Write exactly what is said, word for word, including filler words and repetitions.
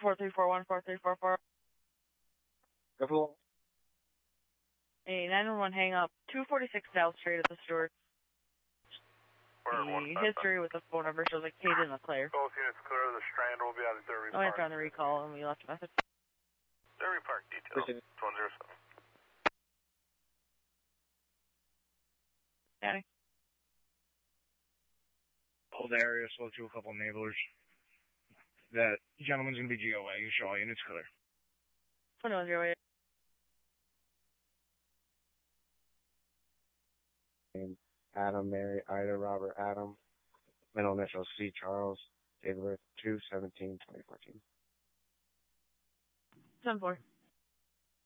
four three four one, four three four four. Go A nine one one hang up. two forty-six South Street at the Stewart. The history with the phone number shows like Hayden LeClaire. Both units clear of the Strand will be out of Derby I Park. answered on the recall and we left a message. Derby Park detail. one zero seven. Danny. Hold area, slow to a couple enablers. That gentleman's going to be G O A. You show all units clear. twenty-one zero eight. Adam, Mary, Ida, Robert, Adam. Middle initial C. Charles. Date of birth two seventeen twenty fourteen. seven four.